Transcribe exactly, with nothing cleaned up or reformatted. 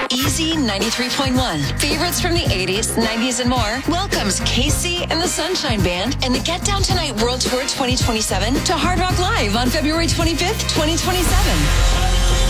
Easy ninety-three point one. Favorites from the eighties, nineties, and more welcomes Casey and the Sunshine Band and the Get Down Tonight World Tour twenty twenty-seven to Hard Rock Live on February twenty-fifth, twenty twenty-seven.